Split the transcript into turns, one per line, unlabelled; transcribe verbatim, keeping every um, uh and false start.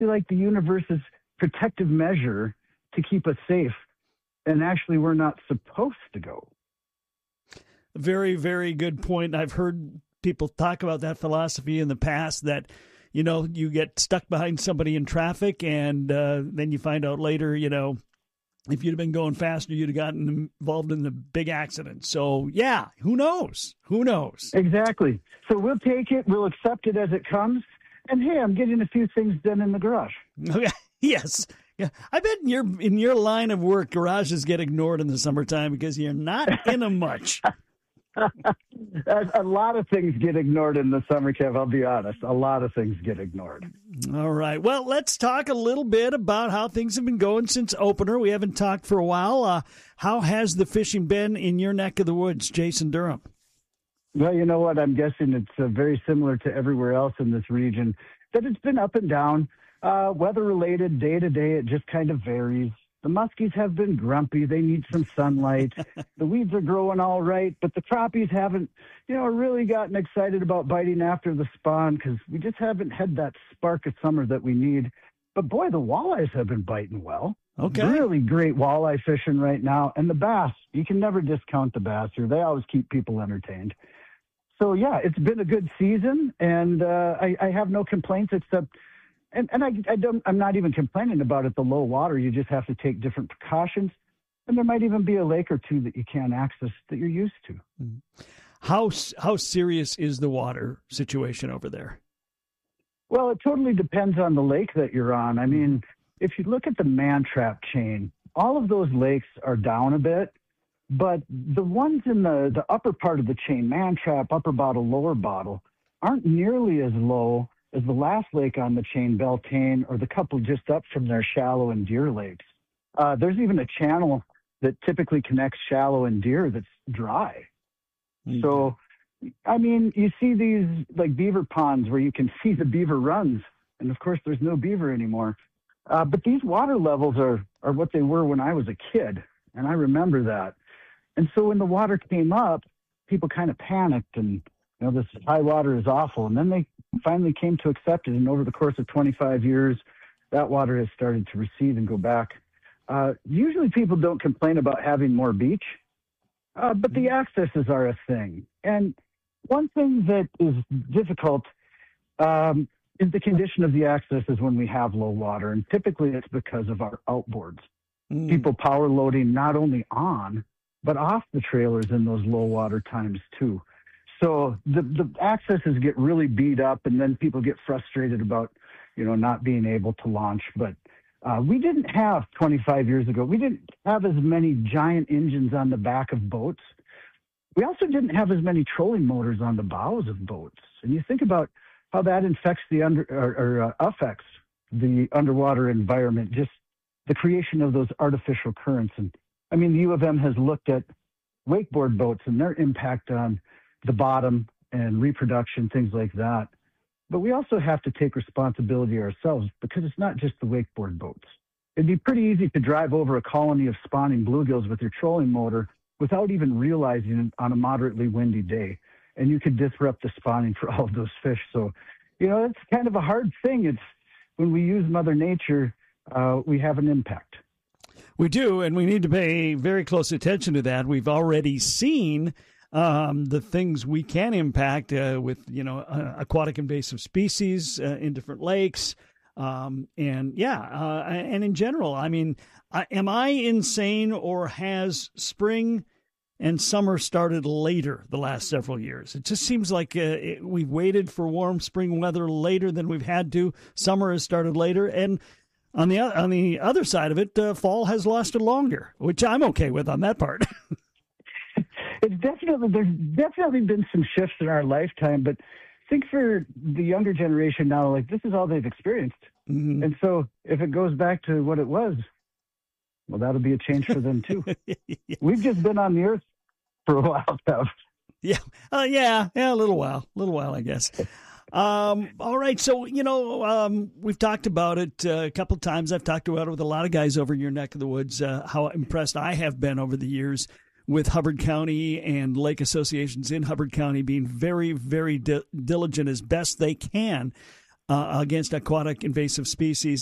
feel like the universe's protective measure to keep us safe. And actually, we're not supposed to go.
Very, very good point. I've heard people talk about that philosophy in the past that, you know, you get stuck behind somebody in traffic and uh, then you find out later, you know, if you'd have been going faster, you'd have gotten involved in the big accident. So, yeah, who knows? Who knows?
Exactly. So we'll take it. We'll accept it as it comes. And, hey, I'm getting a few things done in the garage.
Okay. Yes. Yeah. I bet in your, in your line of work, garages get ignored in the summertime because you're not in them much.
A lot of things get ignored in the summer, Kev, I'll be honest. A lot of things get ignored.
All right. Well, let's talk a little bit about how things have been going since opener. We haven't talked for a while. Uh, how has the fishing been in your neck of the woods, Jason Durham?
Well, you know what? I'm guessing it's uh, very similar to everywhere else in this region, that it's been up and down. Uh, weather-related, day-to-day, it just kind of varies. The muskies have been grumpy. They need some sunlight. The weeds are growing all right, but the crappies haven't, you know, really gotten excited about biting after the spawn because we just haven't had that spark of summer that we need. But, boy, the walleyes have been biting well.
Okay.
Really great walleye fishing right now. And the bass, you can never discount the bass here. They always keep people entertained. So, yeah, it's been a good season, and uh, I, I have no complaints except – And and I, I don't, I'm not even complaining about it, the low water. You just have to take different precautions. And there might even be a lake or two that you can't access that you're used to.
How how serious is the water situation over there?
Well, it totally depends on the lake that you're on. I mean, if you look at the Man-Trap chain, all of those lakes are down a bit. But the ones in the, the upper part of the chain, Man-Trap, Upper Bottle, Lower Bottle, aren't nearly as low as the last lake on the chain, Beltane, or the couple just up from there, Shallow and Deer Lakes. Uh, there's even a channel that typically connects Shallow and Deer that's dry. Mm-hmm. So, I mean, you see these like beaver ponds where you can see the beaver runs, and of course there's no beaver anymore. Uh, but these water levels are, are what they were when I was a kid, and I remember that. And so when the water came up, people kind of panicked and, you know, this high water is awful. And then they finally came to accept it. And over the course of twenty-five years, that water has started to recede and go back. Uh, usually people don't complain about having more beach, uh, but the accesses are a thing. And one thing that is difficult um, is the condition of the accesses when we have low water. And typically it's because of our outboards. Mm. People power loading not only on, but off the trailers in those low water times too. So the, the accesses get really beat up, and then people get frustrated about, you know, not being able to launch. But uh, we didn't have twenty-five years ago, we didn't have as many giant engines on the back of boats. We also didn't have as many trolling motors on the bows of boats. And you think about how that infects the under or, or uh, affects the underwater environment, just the creation of those artificial currents. And I mean, the U of M has looked at wakeboard boats and their impact on the bottom and reproduction, things like that. But we also have to take responsibility ourselves because it's not just the wakeboard boats. It'd be pretty easy to drive over a colony of spawning bluegills with your trolling motor without even realizing it on a moderately windy day. And you could disrupt the spawning for all of those fish. So, you know, it's kind of a hard thing. It's when we use Mother Nature, uh, we have an impact.
We do, and we need to pay very close attention to that. We've already seen Um, the things we can impact uh, with, you know, uh, aquatic invasive species uh, in different lakes. Um, and yeah, uh, and in general, I mean, uh, am I insane, or has spring and summer started later the last several years? It just seems like uh, it, we've waited for warm spring weather later than we've had to. Summer has started later. And on the, on the other side of it, uh, fall has lasted longer, which I'm okay with on that part.
It's definitely, there's definitely been some shifts in our lifetime, but I think for the younger generation now, like, this is all they've experienced. Mm-hmm. And so if it goes back to what it was, well, that'll be a change for them too. Yeah. We've just been on the earth for a while now.
Yeah. Uh, yeah. Yeah. A little while, a little while, I guess. Um, all right. So, you know, um, we've talked about it uh, a couple of times. I've talked about it with a lot of guys over in your neck of the woods, uh, how impressed I have been over the years with Hubbard County and lake associations in Hubbard County being very, very di- diligent as best they can. uh, against aquatic invasive species.